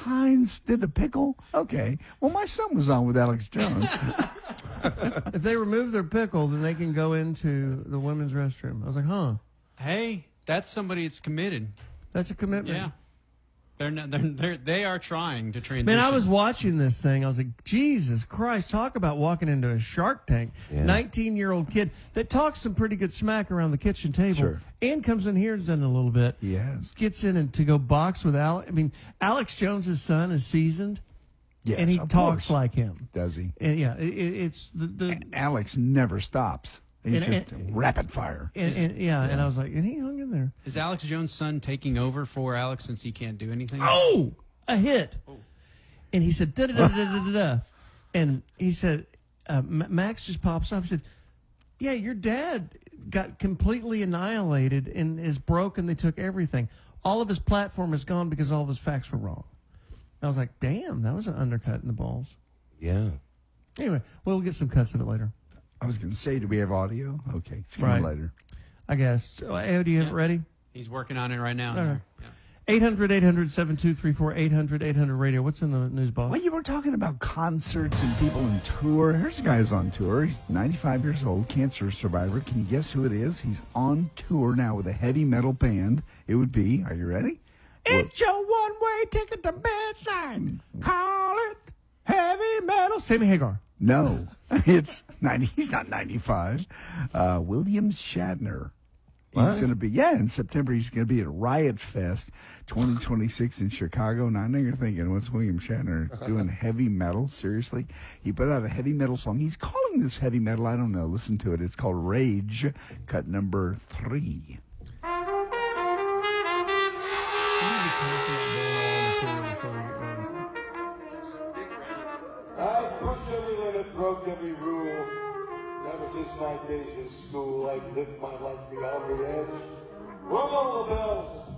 Hines did the pickle? Okay. Well, my son was on with Alex Jones. If they remove their pickle, then they can go into the women's restroom. I was like, huh. Hey, that's somebody that's committed. That's a commitment. Yeah. They are trying to transition. Man, I was watching this thing. I was like, Jesus Christ, talk about walking into a Shark Tank. 19-year-old kid that talks some pretty good smack around the kitchen table. Sure. And comes in here and has done a little bit. Yes. Gets in and to go box with Alex. I mean, Alex Jones' son is seasoned. Yes, and he of talks course. like him. Does he? And yeah, it's the And Alex never stops. He's just rapid fire. And I was like, and he hung in there. Is Alex Jones' son taking over for Alex since he can't do anything? Oh, a hit. Oh. And he said, da-da-da-da-da-da. And he said, Max just pops up. He said, yeah, your dad got completely annihilated and is broken. They took everything. All of his platform is gone because all of his facts were wrong. I was like, damn, that was an undercut in the balls. Yeah. Anyway, we'll get some cuts of it later. I was going to say, do we have audio? Okay, it's coming later. I guess. Ao, do you have it ready? He's working on it right now. Okay. Yeah. 800-800-7234, 800-800-radio. What's in the news, boss? Well, you were talking about concerts and people on tour. Here's a guy who's on tour. He's 95 years old, cancer survivor. Can you guess who it is? He's on tour now with a heavy metal band. It would be, are you ready? It's your one-way ticket to bedside. Call it heavy metal. Sammy Hagar. No, it's 90. He's not 95. William Shatner. He's going to be, in September, he's going to be at Riot Fest 2026 in Chicago. Now, I know you're thinking, what's William Shatner doing heavy metal? Seriously? He put out a heavy metal song. He's calling this heavy metal. I don't know. Listen to it. It's called Rage, cut number 3. I push every limit, broke every rule. Never since my days in school, I'd lift my life beyond the edge. Rung all the bells.